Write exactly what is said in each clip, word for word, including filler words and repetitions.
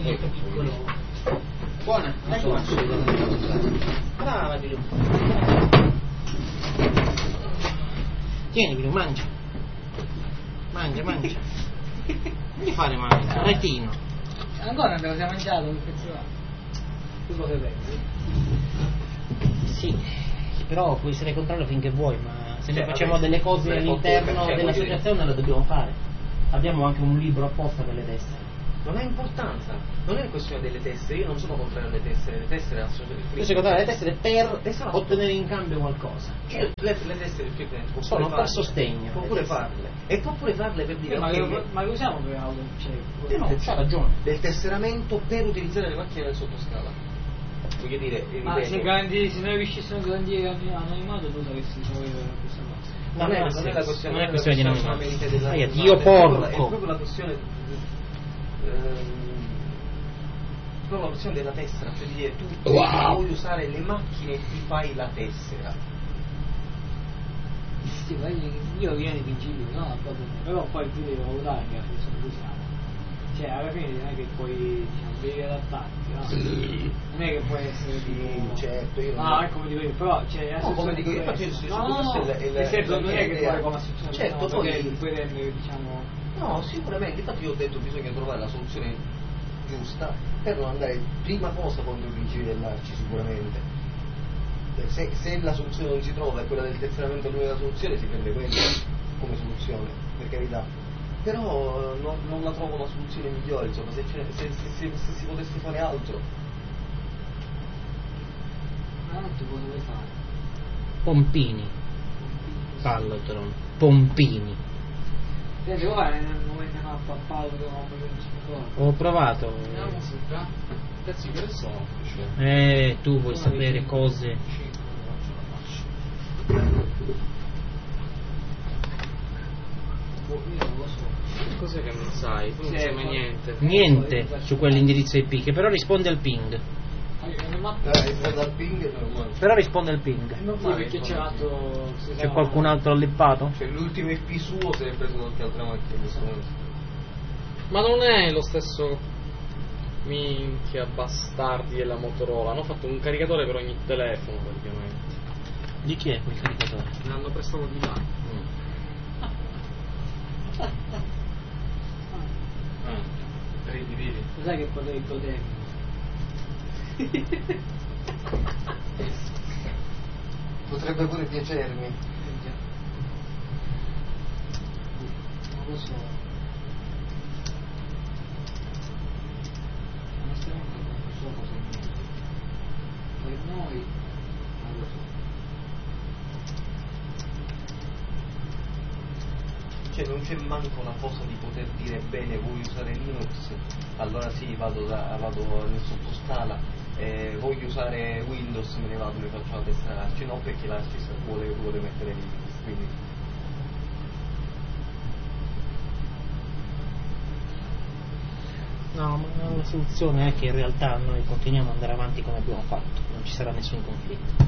pacchetto piccolo. Buona, dai qua. Brava di lui. Tieni, Pilu, mangia. Mangia, mangia. Non gli fare male, un retino. Ancora non te lo sei mangiato un pezzo là. Tu cosa pensi? Sì, però puoi essere contrario finché vuoi, ma se Cioè, noi facciamo vabbè, delle cose beh, all'interno cioè, dell'associazione le dobbiamo fare. Abbiamo anche un libro apposta per le tessere. Non ha importanza, non è questione delle tessere, io non sono contrario alle tessere, le tessere assolutamente. Tu sei contrario alle tessere per Esatto. ottenere in cambio qualcosa. Cioè, le, le tessere più che può sono pure per farle, sostegno. può pure farle. E può pure farle per dire Eh, ma, ok, che, ma che usiamo per auto? Cioè, del, no, del- c'ha ragione. del tesseramento per utilizzare le macchine del sottoscala. Voglio dire, ma ripeto, se, garantì, se noi riuscissimo a garantire anonimato tu saresti favorevole a questa cosa. No, non, è, no, non è la questione, non è questione di anonimato. solamente della Ah, anonimato, Dio è proprio la- porco. è proprio la questione ehm, proprio la questione della tessera, cioè di dire tu Wow. vuoi usare le macchine e ti fai la tessera. Sì, ma io viene di principio, no, però poi tu devi valutare che la persona che siamo. Cioè alla fine non è che puoi, diciamo, devi adattarti, no? Non è che puoi essere tipo. Certo, io non Ah, è come dico io, però cioè No, come dico io, infatti, questo. su- No, su no, questo no, è la- è la- nel senso la non mia è che idea. poi come associazione Certo, no, poi- perché puoi rendere, diciamo. No, sicuramente, infatti io ho detto bisogna trovare la soluzione giusta per non andare prima cosa contro i principi dell'Arci sicuramente. Se, se la soluzione non si trova e quella del tesseramento è l'unica soluzione si prende quella come soluzione, per carità. Però non, non la trovo la soluzione migliore, insomma, se, c'è- se, se, se, se si potesse fare altro. Ma non ti cosa vuoi fare? Pompini. Pallotron. Pompini. Senti, vuoi fare nel momento a pappato che non mi Ho provato. La musica, cazzi che è soffice. Eh, tu vuoi sapere cose. Io non lo so. Cos'è che non sai? Tu non Sì, sai mai ma- niente. Niente su quell'indirizzo I P che però risponde al ping. Ma Dai, se dal ping è normale. Però risponde al ping. sì, perché c'è l'altro. C'è qualcun altro allippato? Cioè l'ultimo I P suo si è preso qualche altra macchina in questo momento. Ma non è lo stesso minchia bastardi della Motorola. Hanno fatto un caricatore per ogni telefono praticamente. Di chi è quel caricatore? Me l'hanno prestato di là. Ah, vedi, vedi. Lo sai che potevi godermi? Potrebbe pure piacermi. Non lo so. Onestamente non so cosa è meglio. Per noi non lo so. Cioè non c'è manco la cosa di poter dire bene vuoi usare Linux, allora sì vado, da, vado nel sottoscala, eh, voglio usare Windows, me ne vado, mi faccio la tessera Arci, no perché l'Arci vuole, vuole mettere Linux, quindi No, ma la soluzione è che in realtà noi continuiamo ad andare avanti come abbiamo fatto, non ci sarà nessun conflitto.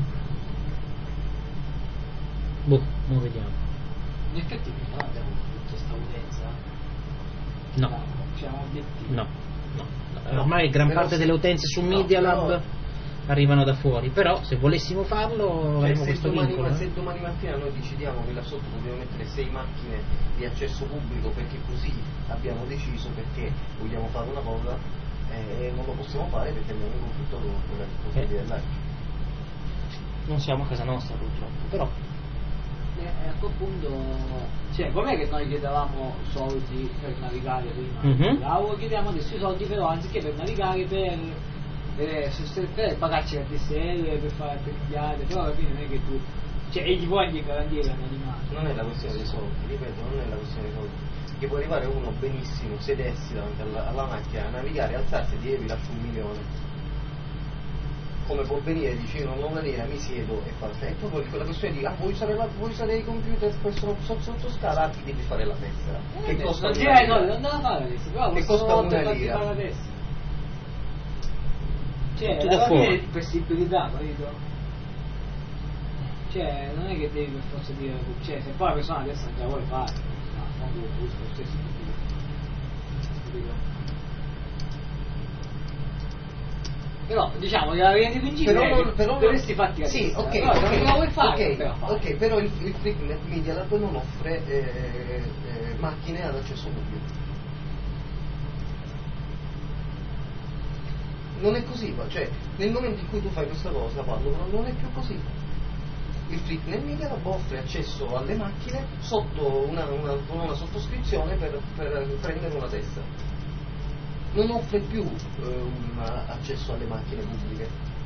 Boh, non vediamo. In effetti non abbiamo tutta questa utenza. No, C'è un obiettivo. no, no. Ormai gran Però parte se- delle utenze su no, Media Lab però- arrivano da fuori, però se volessimo farlo cioè, avremo se, questo domani, vincolo. ma eh. se domani mattina noi decidiamo che là sotto dobbiamo mettere sei macchine di accesso pubblico perché così abbiamo deciso, perché vogliamo fare una cosa eh, e non lo possiamo fare perché abbiamo un conflitto con con la responsabilità Eh. dell'Arci. Non siamo a casa nostra purtroppo, però E a quel punto, cioè, com'è che noi chiedevamo soldi per navigare prima? Mhm. Ora chiediamo adesso i soldi però anziché per navigare per, per, per, per pagarci la D S L, per fare per inviare, però alla fine non è che tu. Cioè gli vuoi gli garantire che hanno di mano. Non è la questione dei soldi, ripeto, non è la questione dei soldi. Che può arrivare uno benissimo, sedersi davanti alla, alla macchina, navigare, alzarsi e dire vi lascio un milione. Come può venire, dice io non ho una lira, mi siedo e faccio. È proprio quella questione di ah vuoi usare, la, vuoi usare i computer sotto, sotto, sotto scala, ti devi fare la tessera. Eh, Che costa non una direi lira. no, non da fare adesso, però Che possono costa una volte farti lira. fare adesso. Cioè, Tutto da alla fine fuori. è flessibilità, capito? Cioè, non è che devi per forza dire, cioè, se poi la persona adesso non te la vuole fare, no, non lo uso lo stesso capito? Però diciamo che la linea di principio però è non, che però non- dovresti farti sì, capire. ok, Però se ok, non lo vuoi fare, ok, però fai. ok, però il, il FreeNet Media Lab non offre eh, eh, macchine ad accesso pubblico. Non è così, cioè nel momento in cui tu fai questa cosa, Paolo, però non è più così. Il FreeNet Media Lab offre accesso alle macchine sotto una, una, con una sottoscrizione per, per prendere una testa. Non offre più eh, un accesso alle macchine pubbliche.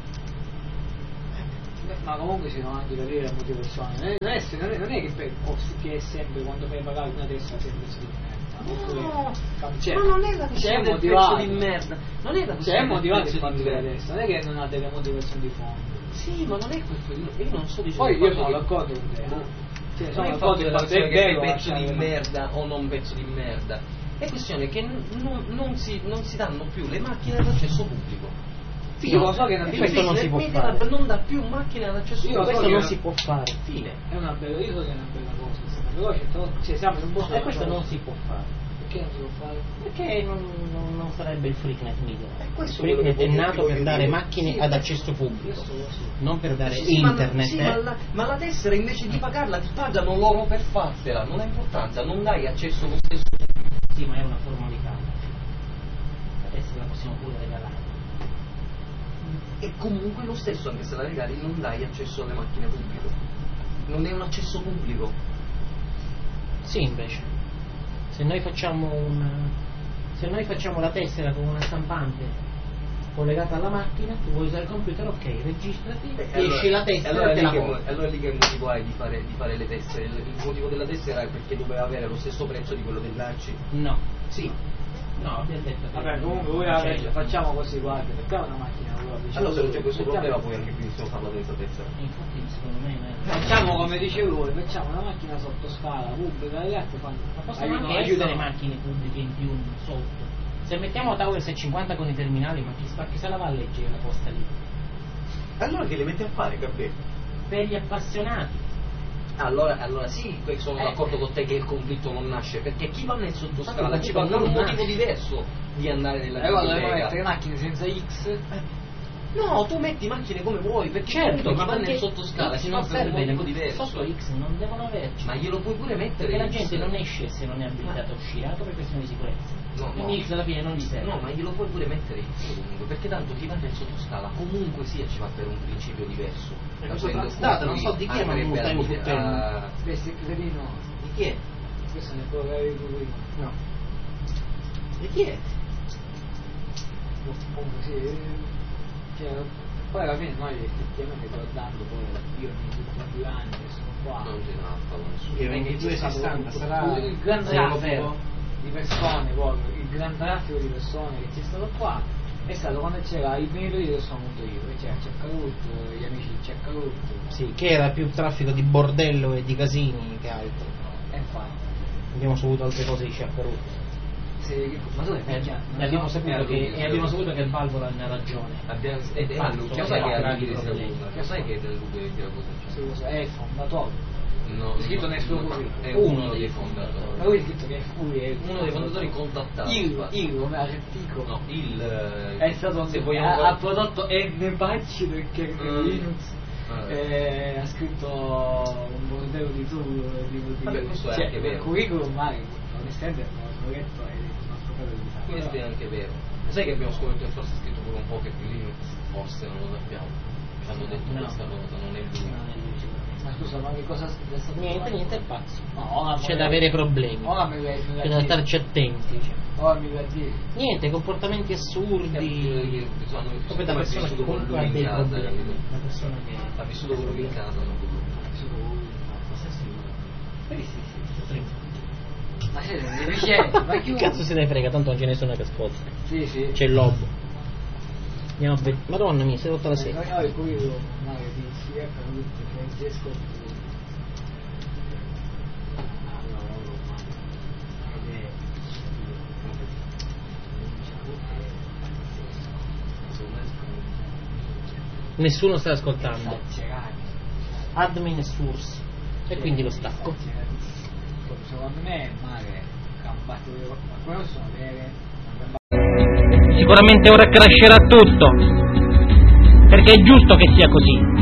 Ma comunque ci sono anche da dire le motivazioni. Non è, non è, non è, non è che, per, che è sempre quando fai pagare una testa sempre si No, cioè, ma non è la questione del motivato. prezzo di merda. Non è la Cioè questione è del motivato il prezzo fatto di della merda. testa, non è che non ha delle motivazioni di fondo. Sì, ma non è questo, io, io non sto dicendo. Poi il io fatto sono che- d'accordo con te. Boh. Cioè, Non sono è il d'accordo fatto che della è questione che vero fai pezzo di lasciare- merda o non pezzo di merda. È questione che n- non, non, si, non si danno più le macchine ad accesso pubblico. Io lo so che non Il questo non si può Media fare. Lab non dà più macchine ad accesso Io lo so pubblico. Questo che non era- si può fare. Fine. È una bella, io so che è una bella cosa, questa, però c'è tro- cioè, siamo in un posto E questo non si può fare. Perché non si può fare? Perché non, non, non sarebbe il FreeNet Media. È Il questo quello FreeNet che è voglio- nato voglio per dare dire. macchine Sì, ad questo- accesso pubblico, questo lo so. non per dare Sì, sì, ma- internet. sì, eh. ma, la, ma la tessera invece di pagarla ti pagano loro per fartela, non ha importanza, non dai accesso lo stesso. Sì, ma è una formalità. Adesso la possiamo pure regalare. E comunque lo stesso, anche se la regali, non dai accesso alle macchine pubbliche. Non è un accesso pubblico. Sì, invece. Se noi facciamo un se noi facciamo la tessera con una stampante collegata alla macchina, tu vuoi usare il computer, ok, registrati, E ti esci la tessera allora e te lì la che, compri. allora lì che motivo hai di fare, di fare le tessere? Il, il motivo della tessera è perché doveva avere lo stesso prezzo di quello dell'Arci. No. Sì. No, abbiamo detto che Vabbè, comunque voi non c'è avete- il- facciamo così, guarda, perché è una macchina allora, diciamo, Allora se non c'è questo mettiamo- problema puoi anche benissimo farla senza tessera. Infatti secondo me eh, Facciamo come dice lui, facciamo una macchina sotto scala, pubblica, le altre fanno. ma possono aiutano- anche essere aiutano. macchine pubbliche in più sotto. Se mettiamo Tower seicentocinquanta con i terminali, ma chi, sta, chi se la va a leggere la posta lì? Allora che le metti a fare, Gabriele? Per gli appassionati. Allora, allora sì, que- sono Eh. d'accordo con te che il conflitto non nasce, perché chi va nel sottoscala Infatti, ci va il per un conflitto motivo non diverso di andare nella Eh, guarda, devono biblioteca. mettere macchine senza X. No, tu metti macchine come vuoi, perché Certo, certo, chi ma va nel perché sottoscala X ci non va per un serve, motivo diverso. sotto X non devono averci. Ma glielo puoi pure mettere Perché la X. gente non esce se non è abilitata a uscire, anche per questioni di sicurezza. No, Quindi no. X alla fine non gli serve. No, ma glielo puoi pure mettere X comunque, perché tanto chi va nel sottoscala comunque sia ci va per un principio diverso. Eh, Da questo quello trattato, con non cui so di chi è, ma andrebbe non a stai dire- fottendo. a- Beh, se credino, Di chi è? questo ne può avere lui. No. Di chi è? Comunque sì, eh, cioè, poi alla fine noi effettivamente guardando poi io nei ultimi due anni che sono qua. Non ce n'ha fatto nessuno. Io non è che ventidue c'è stato sessanta, un- sarà il gran sarà traffico vero. di persone proprio, il gran traffico di persone che c'è stato qua è stato quando c'era i primi periodi che sono venuto io, che c'era Ceccarut, gli amici di Ceccarut. Sì, che era più traffico di bordello e di casini che altro. E infatti. Abbiamo saputo altre cose di Sciaccarut. Se, ma tu Eh, e abbiamo saputo che, e abbiamo saputo che il Valvola ha ragione. Abbiamo, ed è Fatto, Luca, cioè, sai che è gravi Luca di problemi. Siracusa? Che sai che è del Luca di Siracusa? è il fondatore. No, È scritto nel suo curriculum. È Uno uno dei dei Ma fondatori. lui ha scritto che lui è Uno dei fondatori contattati. Il, infatti. il come articolo. No, il eh, È stato se ha, vogliamo ha prodotto N pagine del kernel Mm. Linux. Ah. Eh, ha scritto un bordello di tool di, di, Vabbè, questo è cioè, anche vero. il curriculum magari onestamente non l'ho letto e non so cosa di fare. Questo è anche vero. Sai che abbiamo scoperto che forse è scritto pure un po' che Linux, forse non lo sappiamo. Ci hanno detto No. questa cosa, non è lui. Non è lui sicuramente. Ma scusa, ma che cosa è stato Niente, fatto? niente, è pazzo. No, ora C'è me- da avere problemi. Ora me le- me le C'è da dici. starci attenti. Cioè. Ora mi va a dire. Niente, comportamenti assurdi. Eh, sono- Come da come ha persona che vissuto con comunque lui ha in dei casa, problemi. capito? Una persona che Ha vissuto con lui in casa, non con lui. Cosa sì? Sì, sì, sì. Sì. Ma c'è delle vicende, ma Che chiudo. cazzo se ne frega, tanto non c'è nessuno che ascolta. Sì, sì. C'è il lobo. Andiamo a vedere. Madonna mia, sei rotta la sera. Noi noi il curriculum, magari di C F Francesco. Nessuno sta ascoltando. Admin source. E quindi lo stacco. Secondo me, magari, campate ma quello sono vere. Sicuramente ora crasherà tutto. perché è giusto che sia così.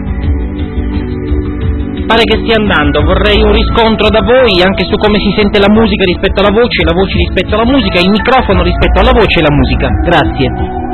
Pare che stia andando, vorrei un riscontro da voi anche su come si sente la musica rispetto alla voce, la voce rispetto alla musica, il microfono rispetto alla voce e la musica. Grazie.